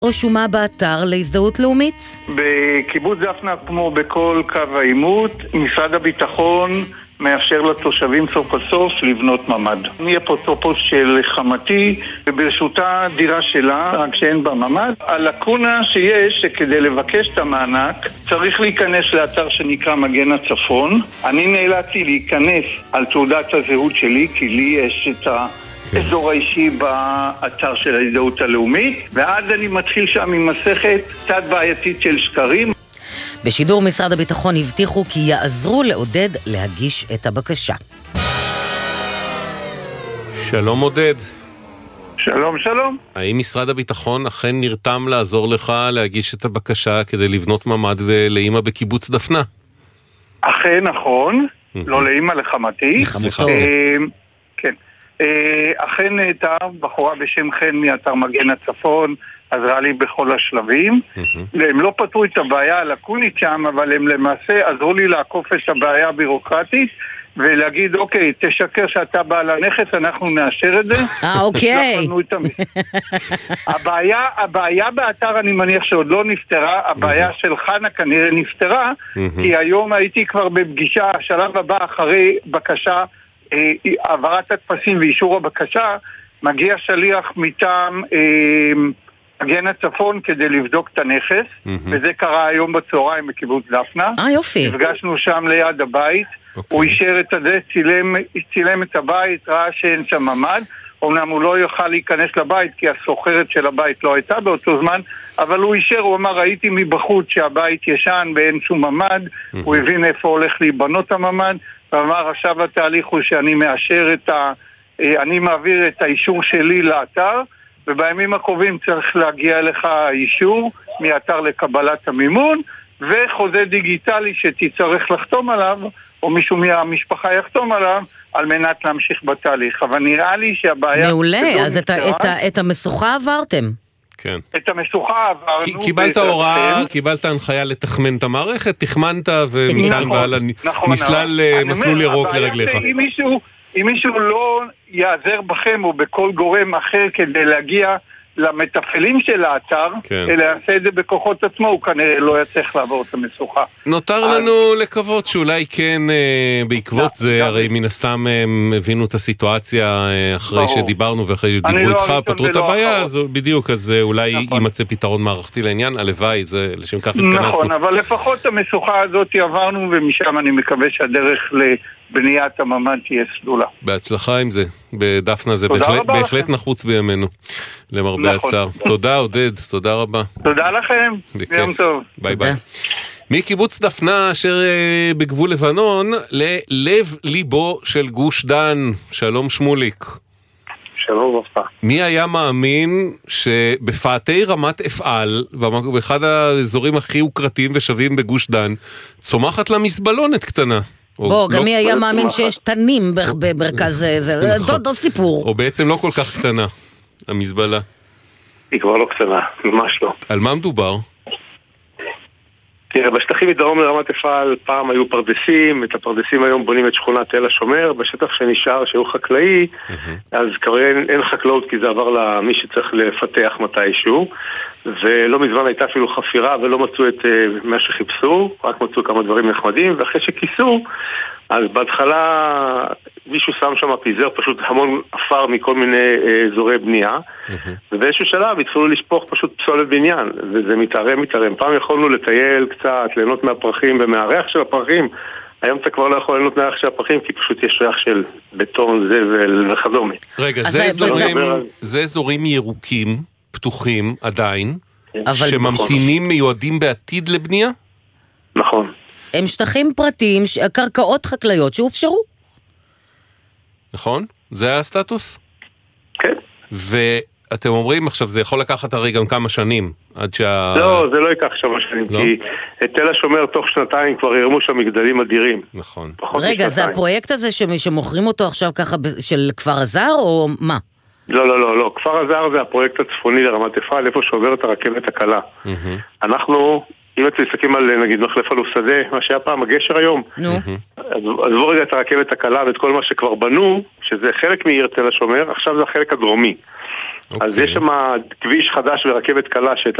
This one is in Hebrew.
רשומה באתר להזדהות לאומית. בקיבוץ דפנה, כמו בכל קו העימות, משרד הביטחון מאפשר לתושבים סוף הסוף לבנות ממ"ד. אני אפוטרופוס של חמתי, וברשותה דירה שלה, רק שאין בה ממ"ד. הלקונה שיש שכדי לבקש את המענק צריך להיכנס לאתר שנקרא מגן הצפון. אני נאלצתי להיכנס על תעודת הזהות שלי, כי לי יש את האזור האישי באתר של ההזדהות הלאומית, ואז אני מתחיל שם עם מסכת קצת בעייתית של שקרים. בשידור משרד הביטחון הבטיחו כי יעזרו לעודד להגיש את הבקשה. שלום עודד. שלום, שלום. האם משרד הביטחון אכן נרתם לעזור לך להגיש את הבקשה כדי לבנות ממ"ד לאמא בקיבוץ דפנה? אכן נכון, לא לאמא, לחמתי. לחמותו. כן. אכן הייתה בחורה בשם חן מאתר מגן הצפון, עזרה לי בכל השלבים. הם לא פתרו את הבעיה הלקונית שם, אבל הם למעשה עזרו לי לעקוף את הבעיה הבירוקרטית ולהגיד, אוקיי, תשקר שאתה בעל הנכס, אנחנו נאשר את זה. אוקיי. הבעיה באתר אני מניח שעוד לא נפתרה, הבעיה של חנה כנראה נפתרה, כי היום הייתי כבר בפגישה, השלב הבא אחרי בקשה, העברת הטפסים ואישור הבקשה, מגיע שליח מטעם מגן הצפון כדי לבדוק את הנכס, וזה קרה היום בצהריים בקיבוץ דפנה. יופי. נפגשנו שם ליד הבית, הוא אישר את זה, צילם את הבית, ראה שאין שם ממ"ד, אומנם הוא לא יוכל להיכנס לבית כי הסוחרת של הבית לא הייתה באותו זמן, אבל הוא אישר, הוא אמר, ראיתי מבחוץ שהבית ישן ואין שום ממ"ד, הוא הבין איפה הולך להיבנות הממ"ד, ואמר, עכשיו התהליך הוא שאני מאשר אני מעביר את האישור שלי לאתר, ובימים הקרובים צריך להגיע אליך אישור מאתר לקבלת המימון, וחוזה דיגיטלי שתצטרך לחתום עליו, או מישהו מהמשפחה יחתום עליו, על מנת להמשיך בתהליך. אבל נראה לי שהבעיה... מעולה, אז את המשוכה עברתם. כן. את המשוכה עברנו... קיבלת הוראה, קיבלת הנחיה לתחמן את המערכת, תחמנת ומכאן והלאה נסלל מסלול ירוק לרגליך. אם מישהו לא יעזר בכם או בכל גורם אחר כדי להגיע למטפלים של האתר, אלא יעשה את זה בכוחות עצמו, הוא כנראה לא יצטרך לעבור את המשוכה. נותר לנו לקוות שאולי כן בעקבות זה, הרי מן הסתם הם הבינו את הסיטואציה אחרי שדיברנו ואחרי שדיברו איתך, פתרו את הבעיה, אז בדיוק, אז אולי יימצא פתרון מערכתי לעניין, הלוואי, זה לשם כך התכנסנו. נכון, אבל לפחות המשוכה הזאת עברנו, ומשם אני מקווה שהדרך בניית הממ"ד תהיה סדולה. בהצלחה עם זה. בדפנה זה בהחלט נחוץ בימינו, למרבה הצער. תודה עודד, תודה רבה. תודה לכם, יום טוב. ביי ביי. מקיבוץ דפנה אשר בגבול לבנון ללב ליבו של גוש דן. שלום שמוליק. שלום וברכה. מי היה מאמין שבפאתי רמת אפעל, באחד האזורים הכי יוקרתיים ושווים בגוש דן, צומחת לה מזבלונת קטנה. בוא, גם מי היה מאמין שיש תנים במרכז זה, אותו סיפור. או בעצם לא כל כך קטנה, המזבלה. היא כבר לא קטנה, ממש לא. על מה מדובר? תראה, בשטחים מדרום לרמת אפעל פעם היו פרדסים, את הפרדסים היום בונים את שכונת תל השומר, בשטח שנשאר שהוא חקלאי, אז כרגע אין חקלאות כי זה עבר למי שצריך לפתח מתישהו, ולא מזמן הייתה אפילו חפירה ולא מצאו את מה שחיפשו, רק מצאו כמה דברים נחמדים, ואחרי שכיסו, אז בהתחלה מישהו שם שם פיזר פשוט המון אפר מכל מיני אזורי בנייה, ובאיזשהו שלב התחילו לשפוך פשוט פסולת בניין, וזה מתערם. פעם יכולנו לטייל קצת, ליהנות מהפרחים ומהריח של הפרחים, היום אתה כבר לא יכול ליהנות מהריח של הפרחים, כי פשוט יש ריח של בטון, זבל וכדומה. רגע, זה אזורים ירוקים, פתוחים עדיין, שממתינים מיועדים בעתיד לבנייה? נכון. הם שטחים פרטיים, קרקעות חקלאיות שהופשרו. נכון? זה הסטטוס? כן. ואתם אומרים עכשיו, זה יכול לקחת הרי גם כמה שנים, עד לא, זה לא ייקח כמה שנים, כי תל השומר תוך שנתיים כבר ירמו שם מגדלים אדירים. נכון. רגע, זה הפרויקט הזה שמוכרים אותו עכשיו ככה של כפר הזר, או מה? לא. כפר הזר זה הפרויקט הצפוני לרמת אפעל, איפה שעוברת הרכבת הקלה. אנחנו... אם אתם מסתכלים על, נגיד, מחלף אלוף שדה, מה שהיה פעם הגשר היום, אז בואו רגע את הרכבת הקלה ואת כל מה שכבר בנו, שזה חלק מעיר תל השומר, עכשיו זה החלק הדרומי. אז יש שם כביש חדש ורכבת קלה